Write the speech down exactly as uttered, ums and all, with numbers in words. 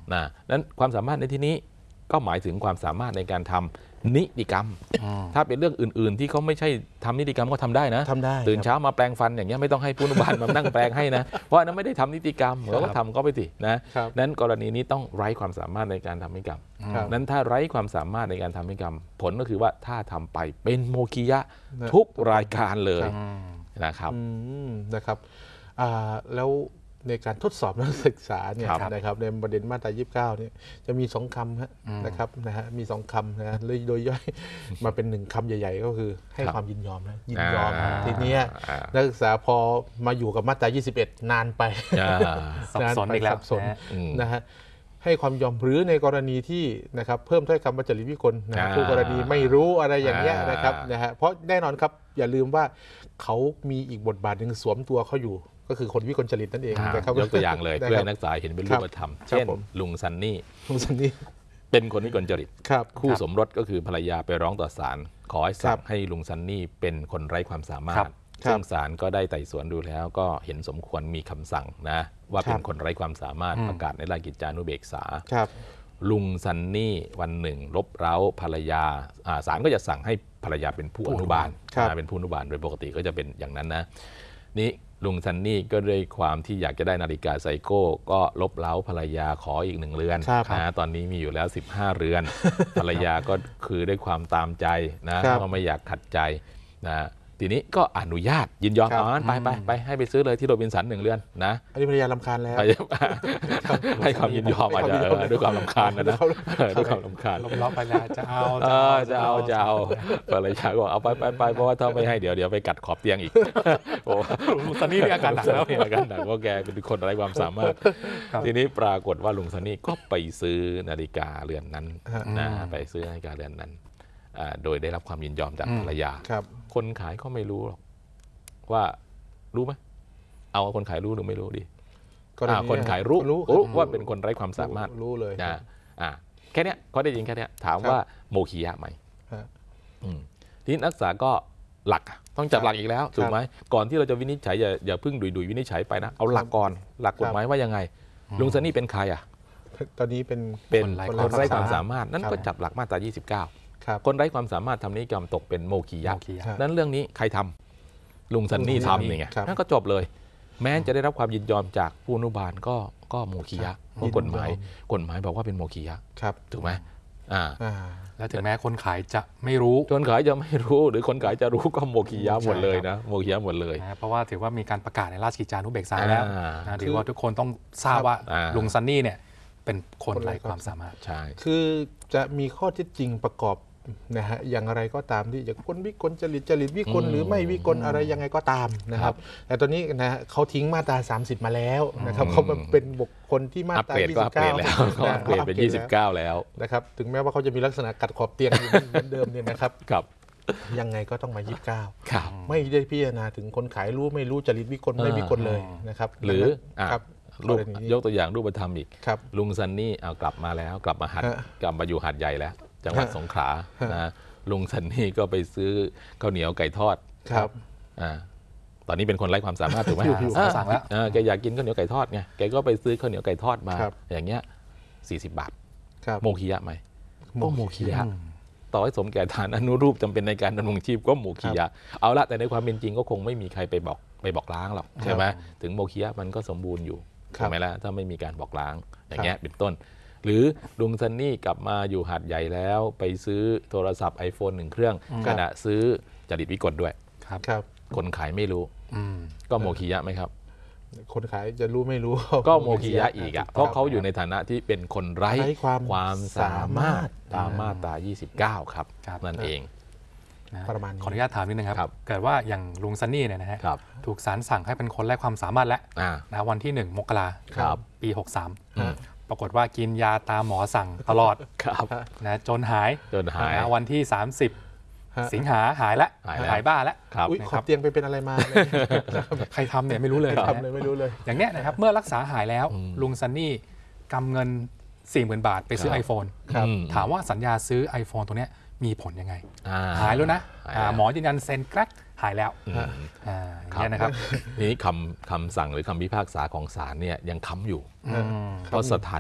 นะนั้นความสามารถในที่นี้ก็หมายถึงความสามารถในการทำนิติกรรมถ้าเป็นเรื่องอื่นๆที่เขาไม่ใช่ทำนิติกรรมก็ทำได้นะทำได้ตื่นเช้ามาแปลงฟันอย่างเงี้ยไม่ต้องให้ผู้อนุบาลมานั่งแปลงให้นะเพราะอันนั้นไม่ได้ทำนิติกรรมเราก็ทำก็ไปสินะนั้นกรณีนี้ต้องไร้ความสามารถในการทำนิติกรรมนั้นถ้าไร้ความสามารถในการทำนิติกรรมผลก็คือว่าถ้าทำไปเป็นโมฆิยะทุกรายการเลยนะครับนะครับแล้วในการทดสอบนักศึกษาเนี่ยนะครับในประเด็นมาตรายี่สิบเก้าเนี่ยจะมีสองคำนะครับนะฮะมีสองคำนะเลยโดยย่อยมาเป็นหนึ่งคำใหญ่ๆก็คือให้ความยินยอมนะยินยอมทีนี้นักศึกษาพอมาอยู่กับมาตรายี่สิบเอ็ดนานไปสับสนอีกแล้วสับสนนะฮะให้ความยอมหรือในกรณีที่นะครับเพิ่มถ้อยคำว่าจริตวิกลนะผู้กรณีไม่รู้อะไรอย่างเงี้ยนะครับนะฮะเพราะแน่นอนครับอย่าลืมว่าเขามีอีกบทบาทหนึ่งสวมตัวเขาอยู่ก็คือคนวิกลจริตนั่นเองนะครับยกตัวอย่างเลยเพื่อให้นักศึกษาเห็นเป็นรูปธรรมเช่นลุงซันนี่ลุงซันนี่เป็นคนวิกลจริตคู่สมรสก็คือภรรยาไปร้องต่อศาลขอให้สั่งให้ลุงซันนี่เป็นคนไร้ความสามารถซึ่งศาลก็ได้ไต่สวนดูแล้วก็เห็นสมควรมีคำสั่งนะว่าเป็นคนไร้ความสามารถประกาศในราชกิจจานุเบกษาลุงซันนี่วันหนึ่งลบเร้าภรรยาศาลก็จะสั่งให้ภรรยาเป็นผู้อนุบาลเป็นผู้อนุบาลโดยปกติก็จะเป็นอย่างนั้นนะนี่ลุงซันนี่ก็ด้วยความที่อยากจะได้นาฬิกาไซโก้ก็ลบเล้าภรรยาขออีกหนึ่งเรือนนะตอนนี้มีอยู่แล้วสิบห้าเรือนภรรยาก็คือด้วยความตามใจนะก็ไม่อยากขัดใจนะทีนี้ก็อนุญาตยินยอมเอางั้นไปไปไปให้ไปซื้อเลยที่โรบินสันหนึ่งเรือนนะอันนี้ภรรยารำคาญแล้วให้ความยินยอมอาจจะด้วยความรำคาญนะนะด้วยความรำคาญลบล้อไปแล้วจะเอาจะเอาจะเอาภรรยาก็เอาไปไปไปเพราะว่าถ้าไม่ให้เดี๋ยวเดี๋ยวไปกัดขอบเตียงอีกลุงซันนี่มีอาการหนักแล้วอาการหนักเพราะแกเป็นคนไร้ความสามารถทีนี้ปรากฏว่าลุงซันนี่ก็ไปซื้อนาฬิกาเรือนนั้นนะไปซื้อนาฬิกาเรือนนั้นโดยได้รับความยินยอมจากภรรยาคนขายก็ไม่รู้หรอกว่ารู้ไหมเอาคนขายรู้หรือไม่รู้ดิคนขายรู้รู้ว่าเป็นคนไร้ความสามารถรู้เลยนะแค่นี้เขาได้ยินแค่นี้ถามว่าโมฆิยะไหมทีนี้นักศึกษาก็หลักต้องจับหลักอีกแล้วถูกไหมก่อนที่เราจะวินิจฉัยอย่าอย่าเพิ่งดุยดุยวินิจฉัยไปนะเอาหลักก่อนหลักกฎหมายว่ายังไงลุงซันนี่เป็นใครอ่ะตอนนี้เป็นเป็นคนไร้ความสามารถนั่นก็จับหลักมาตรายี่สิบเก้าคนไร้ความสามารถทำนิติกรรมตกเป็นโมฆิยะนั้นเรื่องนี้ใครทำลุงซันนี่ทำนี่ไงนั่นก็จบเลยแม้จะได้รับความยินยอมจากผู้อนุบาลก็ก็โมฆิยะเพราะกฎหมายกฎหมายบอกว่าเป็นโมฆิยะถูกไหมอ่าแล้วถึงแม้คนขายจะไม่รู้คนขายจะไม่รู้หรือคนขายจะรู้ก็โมฆิยะหมดเลยนะโมฆิยะหมดเลยเพราะว่าถือว่ามีการประกาศในราชกิจจานุเบกษาแล้วถือว่าทุกคนต้องทราบว่าลุงซันนี่เนี่ยเป็นคนไร้ความสามารถใช่คือจะมีข้อเท็จจริงประกอบนะฮะอย่างไรก็ตามที่จะคนวิกลจริตจริตวิกลหรือไม่วิกลอะไรยังไงก็ตามนะครับแต่ตอนนี้นะเขาทิ้งมาตราสามสิบมาแล้วนะครับเขาเป็นบุคคลที่มาตรายี่สิบเก้าแล้วเปลี่ยนเป็นยี่สิบเก้าแล้วนะครับถึงแม้ว่าเขาจะมีลักษณะกัดขอบเตียงอยู่เหมือนเดิมเนี่ยนะครับยังไงก็ต้องมายี่สิบเก้าไม่ได้พิจารณาถึงคนขายรู้ไม่รู้จริตวิกลไม่วิกลเลยนะครับหรือรูปยกตัวอย่างรูปธรรมอีกลุงซันนี่เอากลับมาแล้วกลับมาหัดกลับมาอยู่หัดใหญ่แล้วจังหวัดสงขลานะลุงซันนี่ก็ไปซื้อข้าวเหนียวไก่ทอดครับอ่าตอนนี้เป็นคนไร้ความสามารถถูกไหมสั่งแล้วแกอยากกินข้าวเหนียวไก่ทอดไงแกก็ไปซื้อข้าวเหนียวไก่ทอดมาอย่างเงี้ยสี่สิบบาทโมฆิยะไหมก็โมฆิยะต่อให้สมแก่ฐานอนุรูปจำเป็นในการดำรงชีพก็โมฆิยะเอาละแต่ในความเป็นจริงก็คงไม่มีใครไปบอกไปบอกล้างหรอกใช่ไหมถึงโมฆิยะมันก็สมบูรณ์อยู่ถูกไหมล่ะถ้าไม่มีการบอกล้างอย่างเงี้ยเป็นต้นหรือลุงซันนี่กลับมาอยู่หาดใหญ่แล้วไปซื้อโทรศัพท์ ไอโฟน หนึ่งเครื่องขณะซื้อจริตวิกลด้วยครับคนขายไม่รู้ก็โมฆิยะไหมครับคนขายจะรู้ไม่รู้ก็โมฆิยะอีกอ่ะเพราะเขาอยู่ในฐานะที่เป็นคนไร้ความสามารถตามมาตรายี่สิบเก้าครับนั่นเองประมาณขออนุญาตถามนิดนึงครับเกิดว่าอย่างลุงซันนี่เนี่ยนะฮะถูกศาลสั่งให้เป็นคนไร้ความสามารถแล้วนะวันที่หนึ่งมกราคมปีหกสิบสามปรากฏว่ากินยาตามหมอสั่งตลอดนะจนหายจนหายนะวันที่สามสิบสิงหาหายแล้วหายบ้าแล้วขอบเตียงไปเป็นอะไรมาใครทำเนี่ยไม่รู้เลยทำเลยไม่รู้เลยอย่างเนี้ยนะครับเมื่อรักษาหายแล้วลุงซันนี่กำเงิน สี่หมื่น บาทไปซื้อ iPhone ถามว่าสัญญาซื้อ iPhone ตัวเนี้ยมีผลยังไงหายแล้วนะหมอยืนยันเซ็นแกรกหายแล้วนี่นะครับนี้คำคำสั่งหรือคำพิพากษาของศาลเนี่ยยังค้ำอยู่เพราะสถาน